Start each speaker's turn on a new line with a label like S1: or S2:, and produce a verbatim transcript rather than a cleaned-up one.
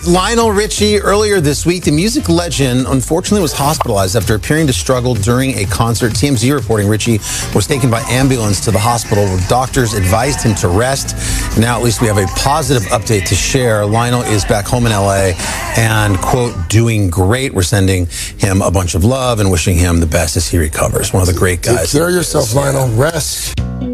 S1: Lionel Richie, earlier this week, the music legend unfortunately was hospitalized after appearing to struggle during a concert. T M Z reporting Richie was taken by ambulance to the hospital where doctors advised him to rest. Now at least we have a positive update to share. Lionel is back home in L A and, quote, doing great. We're sending him a bunch of love and wishing him the best as he recovers. One of the great guys.
S2: Take care of yourself, Lionel. Rest.